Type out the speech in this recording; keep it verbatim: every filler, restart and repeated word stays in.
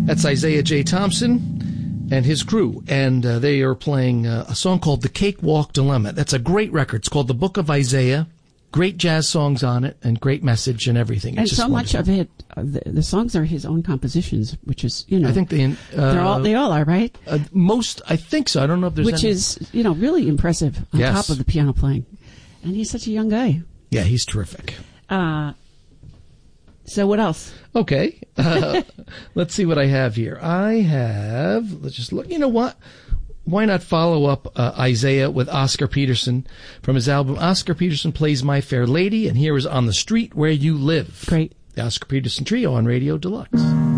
That's Isaiah J. Thompson and his crew, and uh, they are playing uh, a song called The Cakewalk Dilemma. That's a great record. It's called The Book of Isaiah. Great jazz songs on it, and great message and everything. It's and just so wonderful. much of it, uh, the, the songs are his own compositions, which is, you know, I think they, uh, they're all, they all are, right? Uh, most, I think so. I don't know if there's Which any. is, you know, really impressive on Yes. top of the piano playing. And he's such a young guy. Yeah, he's terrific. Uh, so what else? Okay. Uh, let's see what I have here. I have, let's just look. You know what? Why not follow up uh, Isaiah with Oscar Peterson from his album Oscar Peterson Plays My Fair Lady, and here is On the Street Where You Live. Great. The Oscar Peterson Trio on Radio Deluxe.